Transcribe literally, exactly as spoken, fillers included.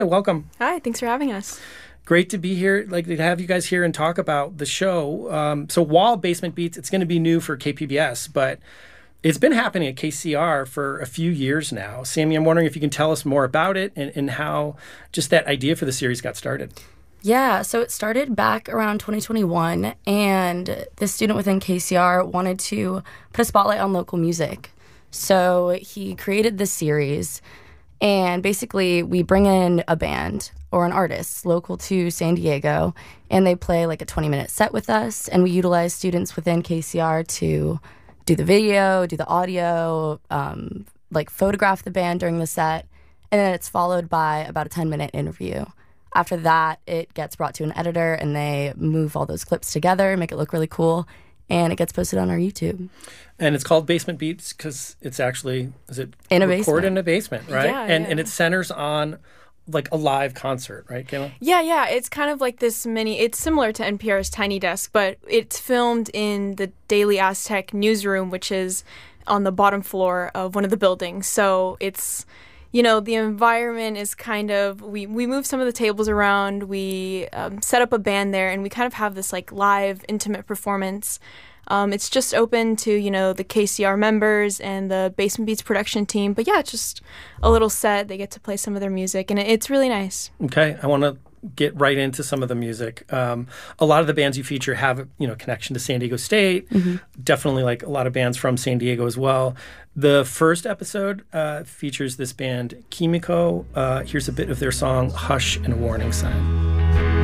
Welcome. Hi, thanks for having us. Great to be here. Like to have you guys here and talk about the show. Um, so while Basement Beats, it's going to be new for K P B S, but it's been happening at K C R for a few years now. Sammy, I'm wondering if you can tell us more about it and, and how just that idea for the series got started. Yeah, so it started back around twenty twenty-one, and the student within K C R wanted to put a spotlight on local music. So he created this series, and basically we bring in a band or an artist local to San Diego, and they play like a twenty-minute set with us, and we utilize students within K C R to do the video, do the audio, um, like photograph the band during the set, and then it's followed by about a ten-minute interview. After that, it gets brought to an editor, and they move all those clips together, make it look really cool, and it gets posted on our YouTube. And it's called Basement Beats because it's actually, is it in a recorded basement. in a basement, right? Yeah, and yeah. and it centers on like a live concert, right, Kayla? Yeah, yeah, it's kind of like this mini, it's similar to N P R's Tiny Desk, but it's filmed in the Daily Aztec newsroom, which is on the bottom floor of one of the buildings. So it's, you know, the environment is kind of, we, we move some of the tables around, we um, set up a band there, and we kind of have this like live, intimate performance. Um, it's just open to, you know, the K C R members and the Basement Beats production team. But yeah, it's just a little set. They get to play some of their music, and it, it's really nice. Okay, I want to get right into some of the music. Um, a lot of the bands you feature have, you know, connection to San Diego State. Mm-hmm. Definitely like a lot of bands from San Diego as well. The first episode uh, features this band, Kimiko. Uh, here's a bit of their song, Hush and a Warning Sign.